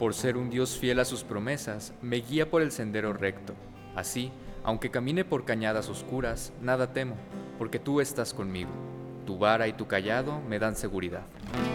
Por ser un Dios fiel a sus promesas, me guía por el sendero recto. Así, aunque camine por cañadas oscuras, nada temo, porque tú estás conmigo. Tu vara y tu cayado me dan seguridad.